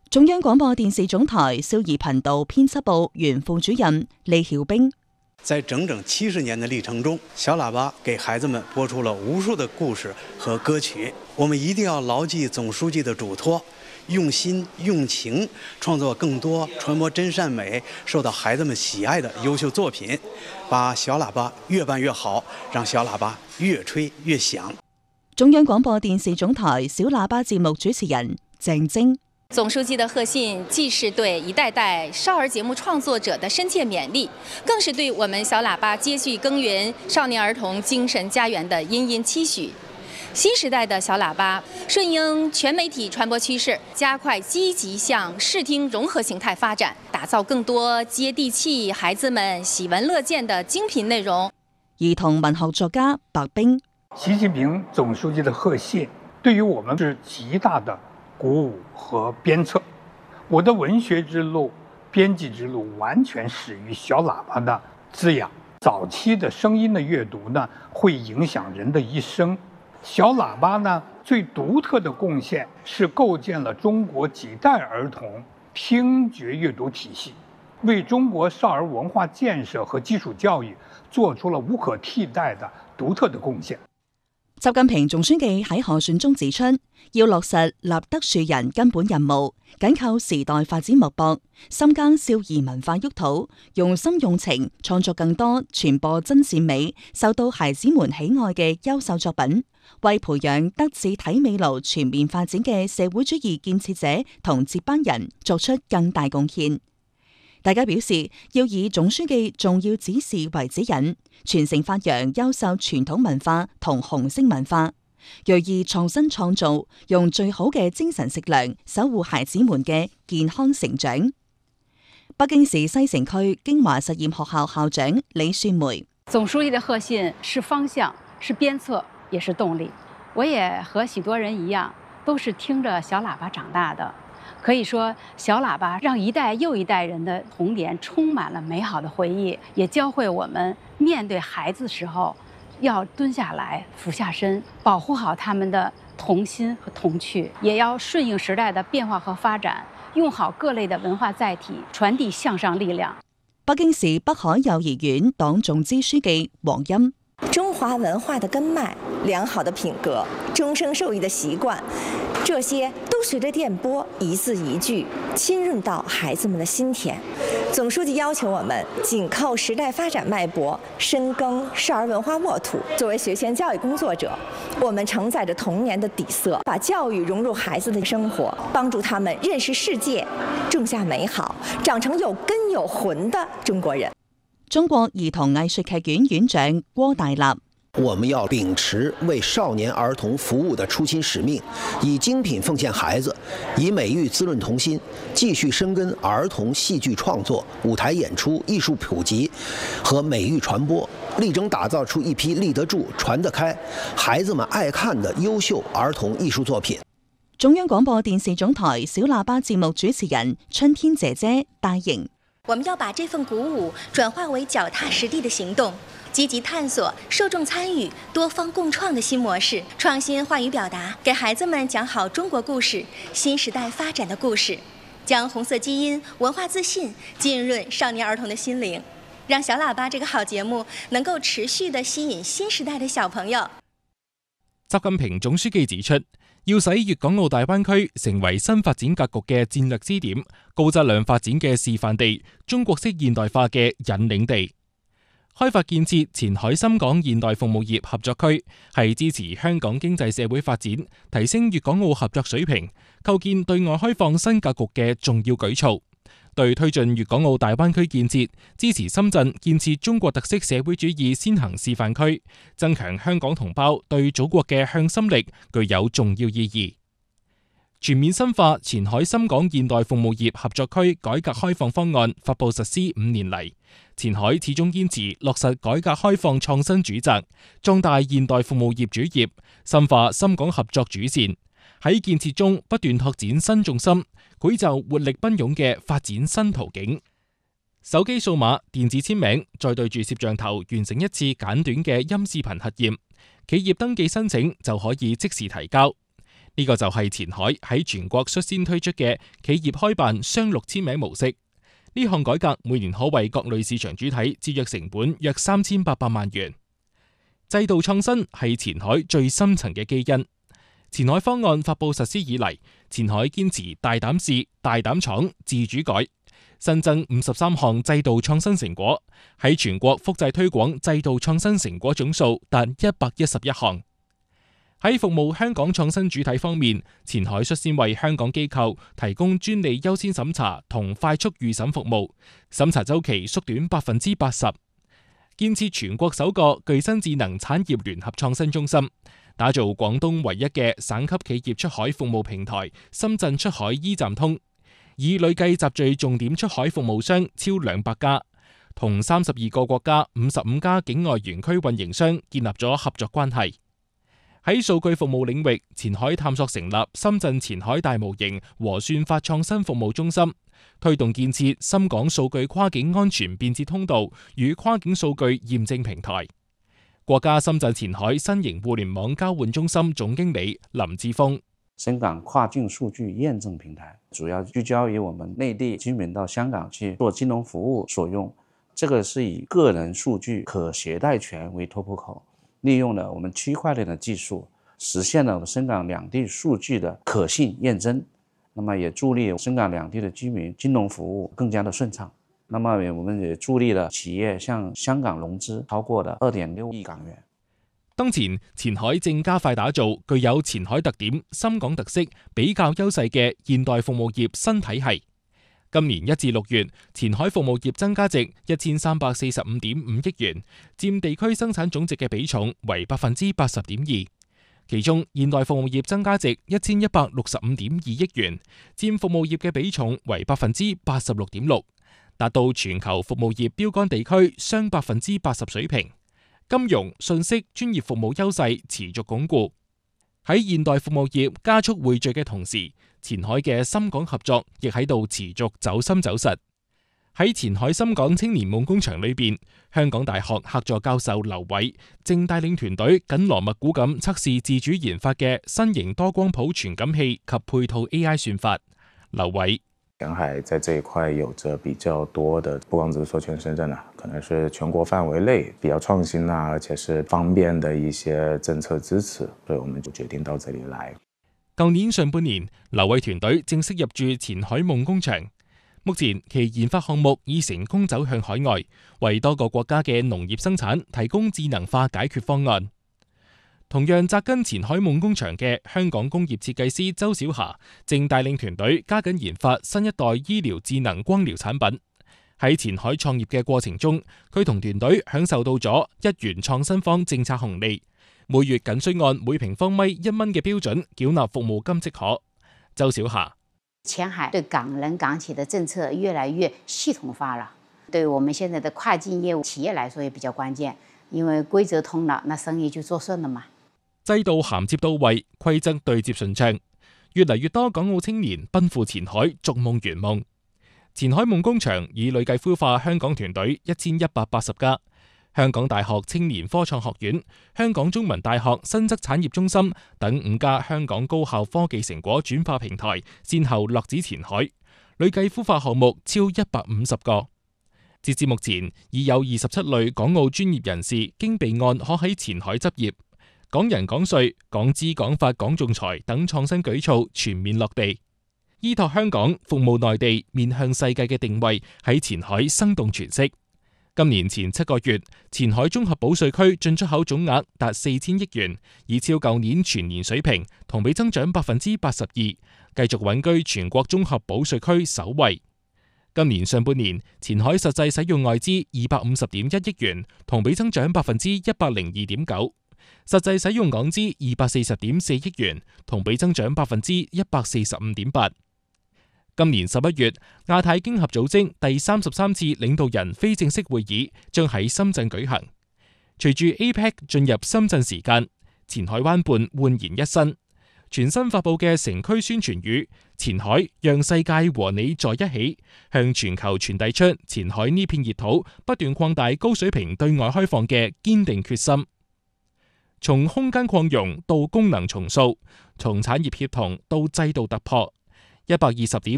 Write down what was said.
中央廣播電視總台少兒頻道編輯部原副主任李曉冰。 在整整70年的歷程中，小喇叭給孩子們播出了無數的故事和歌曲。我們一定要牢記總書記的囑託，用心用情創作更多傳播真善美、受到孩子們喜愛的優秀作品，把小喇叭越辦越好，讓小喇叭越吹越響。 中央廣播電視總台小喇叭節目主持人鄭晶。 總書記的賀信既是對一代代少兒節目創作者的深切勉勵，更是對我們小喇叭接續耕耘少年兒童精神家園的殷殷期許。新時代的小喇叭順應全媒體傳播趨勢，加快積極向視聽融合形態發展，打造更多接地氣、孩子們喜聞樂見的精品內容。 兒童文學作家白冰。 習近平總書記的賀信對於我們是極大的鼓舞和鞭策。我的文學之路、編輯之路完全始於小喇叭的滋養。早期的聲音的閱讀呢，會影響人的一生。小喇叭呢，最獨特的貢獻是構建了中國幾代兒童聽覺閱讀體系，為中國少兒文化建設和基礎教育做出了無可替代的獨特的貢獻。 習近平總書記喺賀信中指出，要落實立德樹人根本任務，緊扣時代發展脈搏，深耕少兒文化沃土，用心用情創作更多傳播真善美、受到孩子們喜愛嘅優秀作品，為培養德智體美勞全面發展嘅社會主義建設者同接班人作出更大貢獻。大家表示要以總書記重要指示為指引，傳承發揚優秀傳統文化同紅色文化，銳意創新創造，用最好嘅精神食糧守護孩子們嘅健康成長。北京市西城區京華實驗學校校長李雪梅。 總書記的賀信是方向，是鞭策，也是動力。我也和許多人一樣，都是聽着小喇叭長大的。可以說，小喇叭讓一代又一代人的童年充滿了美好的回憶，也教會我們面對孩子時候要蹲下來、俯下身，保護好他們的童心和童趣，也要順應時代的變化和發展，用好各類的文化載體，傳遞向上力量。 北京市北海幼兒園黨總支書記黃欽。 中華文化的根脈、良好的品格、終生受益的習慣，這些都隨着電波一字一句侵入到孩子們的心田。總書記要求我們緊扣時代發展脈搏，深耕少兒文化沃土。作為學前教育工作者，我們承載着童年的底色，把教育融入孩子的生活，幫助他們認識世界，種下美好，長成有根有魂的中國人。 中國兒童藝術劇院院長郭大立。 我們要秉持為少年兒童服務的初心使命，以精品奉獻孩子，以美育滋潤童心，繼續深耕兒童戲劇創作、舞台演出、藝術普及和美育傳播，力爭打造出一批立得住、傳得開、孩子們愛看的優秀兒童藝術作品。 中央廣播電視總台小喇叭節目主持人春天姐姐戴瑩。 我們要把這份鼓舞轉化為腳踏實地的行動，積極探索受眾參與、多方共創的新模式，創新話語表達，給孩子們講好中國故事、新時代發展的故事，將紅色基因、文化自信浸潤少年兒童的心靈，讓小喇叭這個好節目能夠持續地吸引新時代的小朋友。 習近平總書記指出，要使粵港澳大灣區成為新發展格局嘅戰略支點、高質量發展嘅示範地、中國式現代化嘅引領地。開發建設前海深港現代服務業合作區係支持香港經濟社會發展、提升粵港澳合作水平、構建對外開放新格局嘅重要舉措。對推進粵港澳大灣區建設、支持深圳建設中國特色社會主義先行示範區、增強香港同胞對祖國嘅向心力，具有重要意義。全面深化前海深港現代服務業合作區改革開放方案發布實施5年嚟，前海始終堅持落實改革開放創新主責，壯大現代服務業主業，深化深港合作主線，喺建設中不斷拓展新重心，繪就活力奔湧嘅發展新途徑。手機掃碼、電子簽名，再對住攝像頭完成一次簡短嘅音視頻核驗，企業登記申請就可以即時提交。 呢個就係前海喺全國率先推出嘅企業開辦雙綠簽名模式。呢項改革每年可為各類市場主體節約成本約3800萬元。制度創新係前海最深層嘅基因。前海方案發布實施以嚟，前海堅持大膽試、大膽闖、自主改，新增53項制度創新成果，喺全國複製推廣制度創新成果總數達111項。喺服務香港創新主體方面，前海率先為香港機構提供專利優先審查同快速預審服務，審查週期縮短80%。建設全國首個具新智能產業聯合創新中心，打造廣東唯一嘅省級企業出海服務平台深圳出海 E 站通，已累計集聚重點出海服務商超200家，同32個國家55家境外園區運營商建立咗合作關係。喺數據服務領域，前海探索成立深圳前海大模型和算法創新服務中心，推動建設深港數據跨境安全便捷通道與跨境數據驗證平台。國家深圳前海新型互聯網交換中心總經理林志峰： 深港跨境數據驗證平台主要聚焦於我們內地居民到香港去做金融服務所用，這個是以個人數據可攜帶權為突破口，利用了我們區塊鏈的技術，實現了深港兩地數據的可信驗證，那麼也助力深港兩地的居民金融服務更加的順暢。那麼我們也助力了企業向香港融資超過了2.6億港元。 當前，前海正加快打造具有前海特點、深港特色、比較優勢嘅現代服務業新體系。今年1至6月，前海服務業增加值1345.5億元，佔地區生產總值嘅比重為80.2%。其中，現代服務業增加值1165.2億元，佔服務業嘅比重為86.6%，達到全球服務業標杆地區雙80%水平。金融、信息、專業服務優勢持續鞏固。喺現代服務業加速匯聚嘅同時，前海嘅深港合作亦喺度持續走深走實。喺前海深港青年夢工場裏邊，香港大學客座教授劉偉正帶領團隊緊鑼密鼓咁測試自主研發嘅新型多光譜傳感器及配套 AI 算法。劉偉： 前海在這一塊有着比較多的，不光只是說全深圳可能是全國範圍內比較創新而且是方便的一些政策支持，所以我們就決定到這裡來。 舊年上半年，劉偉團隊正式入駐前海夢工場。目前其研發項目已成功走向海外，為多個國家嘅農業生產提供智能化解決方案。同樣扎根前海夢工場嘅香港工業設計師周小霞，正帶領團隊加緊研發新一代醫療智能光療產品。喺前海創業嘅過程中，佢同團隊享受到咗1元創新方政策紅利，每月僅需按每平方米1蚊嘅標準繳納服務金即可。周小霞： 前海對港人港企的政策越來越系統化了，對我們現在的跨境業務企業來說也比較關鍵，因為規則通了，那生意就做順了嘛。 制度銜接到位，規則對接順暢，越嚟越多港澳青年奔赴前海逐夢圓夢。前海夢工場已累計孵化香港團隊1180家，香港大學青年科創學院、香港中文大學新質產業中心等5家香港高校科技成果轉化平台先後落址前海，累計孵化項目超150個。截至目前，已有27類港澳專業人士經備案可喺前海執業。港人港稅、港資港法港仲裁等創新舉措全面落地，依託香港服務內地面向世界嘅定位喺前海生動詮釋。今年前7個月，前海綜合保稅區進出口總額達4000億元，已超舊年全年水平，同比增長82%，繼續穩居全國綜合保稅區首位。今年上半年，前海實際使用外資250.1億元，同比增長102.9%。實際使用港資240.4億元，同比增長145.8%。今年11月，亞太經合組織第33次領導人非正式會議將喺深圳舉行。隨住 APEC 進入深圳時間，前海灣畔煥然一新。全新發佈嘅城區宣傳語「前海讓世界和你在一起」，向全球傳遞出前海呢片熱土不斷擴大高水平對外開放嘅堅定決心。 從空間擴容到功能重塑，從產業協同到制度突破，120點